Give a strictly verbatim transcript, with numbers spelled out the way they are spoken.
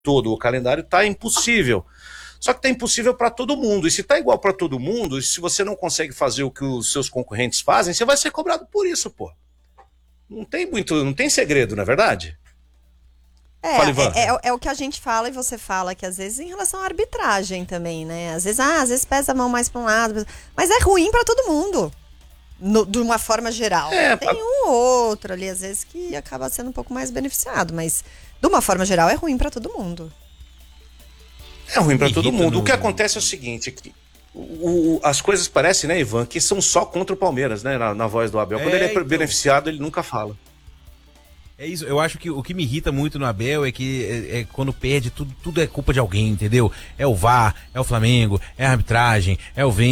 todo o calendário, tá impossível. Só que tá impossível para todo mundo. E se tá igual para todo mundo, e se você não consegue fazer o que os seus concorrentes fazem, você vai ser cobrado por isso, pô. Não tem muito, não tem segredo, não é verdade? Fala, Ivan. É, é, é, é o que a gente fala e você fala, que às vezes em relação à arbitragem também, né? Às vezes, ah, às vezes pesa a mão mais pra um lado, mas é ruim pra todo mundo, no- de uma forma geral. É, Tem um ou outro ali, às vezes, que acaba sendo um pouco mais beneficiado, mas de uma forma geral é ruim pra todo mundo. é ruim para Me todo irrita mundo. no- O que acontece é o seguinte, é que o- o- as coisas parecem, né, Ivan, que são só contra o Palmeiras, né, na, na voz do Abel. Quando É, ele é então. beneficiado, ele nunca fala. É isso, eu acho que o que me irrita muito no Abel é que é, é quando perde, tudo, tudo é culpa de alguém, entendeu? É o V A R, é o Flamengo, é a arbitragem, é o V